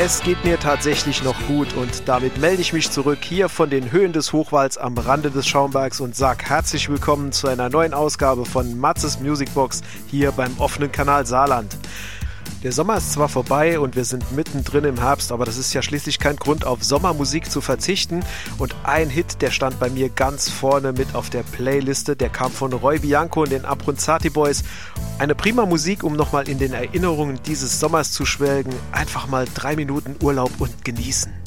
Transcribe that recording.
Es geht mir tatsächlich noch gut und damit melde ich mich zurück hier von den Höhen des Hochwalds am Rande des Schaumbergs und sag herzlich willkommen zu einer neuen Ausgabe von Matzes Musicbox hier beim offenen Kanal Saarland. Der Sommer ist zwar vorbei und wir sind mittendrin im Herbst, aber das ist ja schließlich kein Grund, auf Sommermusik zu verzichten. Und ein Hit, der stand bei mir ganz vorne mit auf der Playliste, der kam von Roy Bianco und den Abronzati Boys. Eine prima Musik, um nochmal in den Erinnerungen dieses Sommers zu schwelgen. Einfach mal 3 Minuten Urlaub und genießen.